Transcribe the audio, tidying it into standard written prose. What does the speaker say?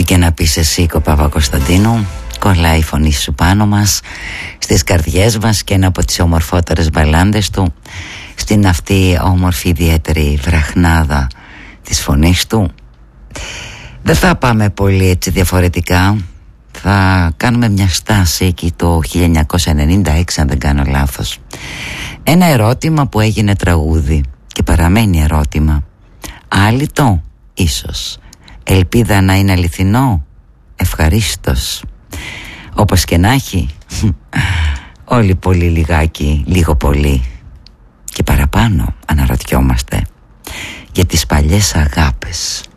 Ό,τι και να πεις εσύ, Παπακοσταντίνου, κολλάει η φωνή σου πάνω μας, στις καρδιές μας, και ένα από τις ομορφότερες μπαλάντες του, στην αυτή όμορφη ιδιαίτερη βραχνάδα της φωνής του. Δεν θα πάμε πολύ έτσι διαφορετικά. Θα κάνουμε μια στάση εκεί το 1996, αν δεν κάνω λάθος. Ένα ερώτημα που έγινε τραγούδι και παραμένει ερώτημα. Άλυτο ίσως, ελπίδα να είναι αληθινό, ευχαρίστως. Όπως και να έχει, όλοι πολύ λιγάκι, λίγο πολύ και παραπάνω αναρωτιόμαστε για τις παλιές αγάπες.